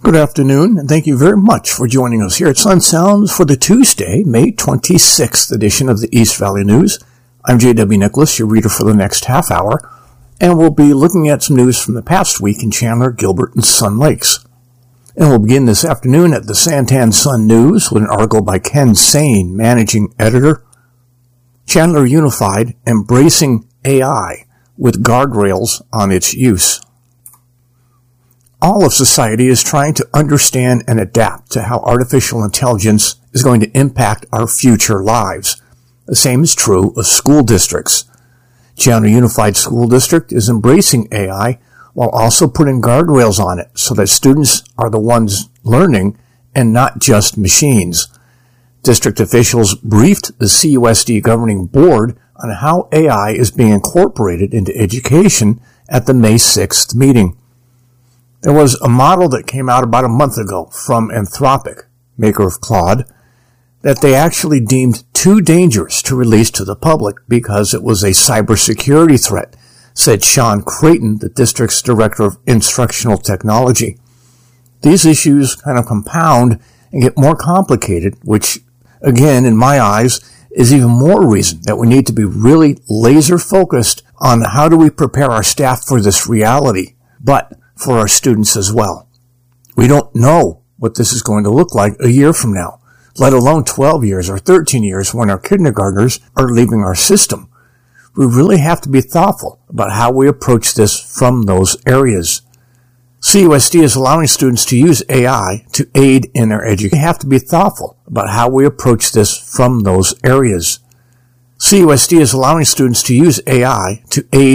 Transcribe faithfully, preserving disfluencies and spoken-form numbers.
Good afternoon, and thank you very much for joining us here at Sun Sounds for the Tuesday, May twenty-sixth edition of the East Valley News. I'm J W. Nicholas, your reader for the next half hour, and we'll be looking at some news from the past week in Chandler, Gilbert, and Sun Lakes. And we'll begin this afternoon at the Santan Sun News with an article by Ken Sane, managing editor. Chandler Unified embracing A I with guardrails on its use. All of society is trying to understand and adapt to how artificial intelligence is going to impact our future lives. The same is true of school districts. Chandler Unified School District is embracing A I while also putting guardrails on it so that students are the ones learning and not just machines. District officials briefed the C U S D governing board on how A I is being incorporated into education at the May sixth meeting. There was a model that came out about a month ago from Anthropic, maker of Claude, that they actually deemed too dangerous to release to the public because it was a cybersecurity threat, said Sean Creighton, the district's director of instructional technology. These issues kind of compound and get more complicated, which, again, in my eyes, is even more reason that we need to be really laser focused on how do we prepare our staff for this reality, but for our students as well. We don't know what this is going to look like a year from now, let alone twelve years or thirteen years when our kindergartners are leaving our system. We really have to be thoughtful about how we approach this from those areas. C U S D is allowing students to use A I to aid in their education. We have to be thoughtful about how we approach this from those areas. C U S D is allowing students to use A I to aid